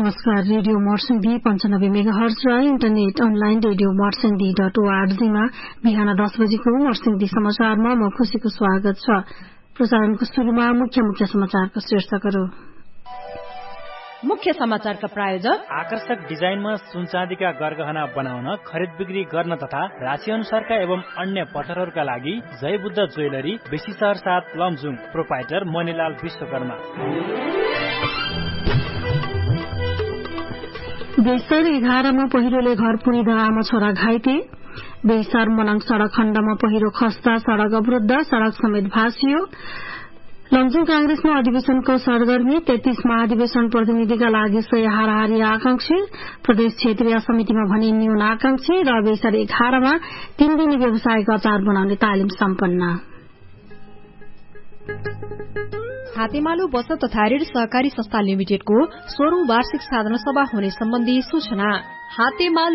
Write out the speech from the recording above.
नमस्कार। Radio मर्सिङदी 95 megahertz र internet online radio मर्सिङदी.org मा बिहान 10 बजेको मर्सिङदी समाचारमा म खुशीको स्वागत छ। प्रसारणको सुरुमा मुख्य समाचारको शीर्षकहरू। मुख्य समाचारका प्रायोजक आकर्षक डिजाइनमा सुनचाँदीका गरगहना बनाउन, खरिद बिक्री गर्न तथा राशि अनुसारका एवं अन्य पत्थरहरूका लागि जय बुद्ध ज्वेलरी, बेसीसहर 7 लमजुङ, प्रोपाइटर मणिलाल विश्वकर्मा। बेसर 11 मा पहिरोले घर पुरिँदा आमा छोरा घाइते। बेसर मनाङ सड़क खण्डमा पहिरो खस्दा सड़क अवरुद्ध, सड़क समेत भासियो। लमजुङ कांग्रेसमा अधिवेशनको सरगर्मी। 33 महाधिवेशन प्रतिनिधिका लागि 100 हाराहारी आकांक्षी। प्रदेश क्षेत्रीय समितिमा भने न्यून आकांक्षी। र बेसर 11 मा 3 दिने व्यवसायिक अचार बनाउने तालिम सम्पन्न। हातेमालो बचत तथा ऋण सहकारी संस्था लिमिटेडको 16औं वार्षिक साधारण सभा हुने सम्बन्धी सूचना। हातेमालो